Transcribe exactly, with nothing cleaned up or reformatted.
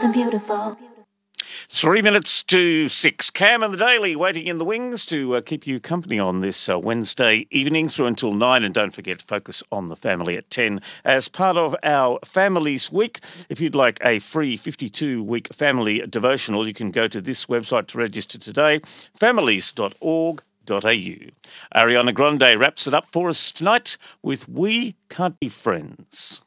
something beautiful. Three minutes to six. Cam and the Daily waiting in the wings to uh, keep you company on this uh, Wednesday evening through until nine. And don't forget to focus on the family at ten as part of our Families Week. If you'd like a free fifty-two week family devotional, you can go to this website to register today, families dot org dot a u. Ariana Grande wraps it up for us tonight with We Can't Be Friends.